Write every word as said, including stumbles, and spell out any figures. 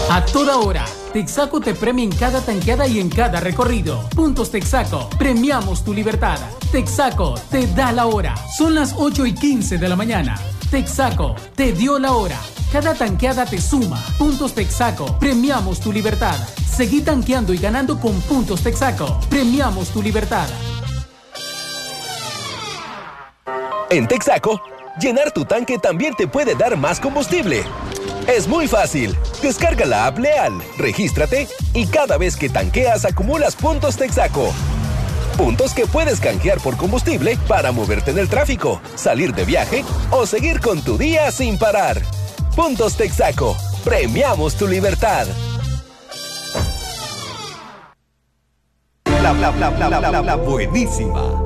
A toda hora, Texaco te premia en cada tanqueada y en cada recorrido. Puntos Texaco, premiamos tu libertad. Texaco te da la hora. Son las ocho y quince de la mañana. Texaco te dio la hora. Cada tanqueada te suma. Puntos Texaco, premiamos tu libertad. Seguí tanqueando y ganando con Puntos Texaco. Premiamos tu libertad. En Texaco, llenar tu tanque también te puede dar más combustible. Es muy fácil. Descarga la app Leal, regístrate y cada vez que tanqueas acumulas puntos Texaco. Puntos que puedes canjear por combustible para moverte en el tráfico, salir de viaje o seguir con tu día sin parar. Puntos Texaco. Premiamos tu libertad. La, la, la, la, la, la, la buenísima.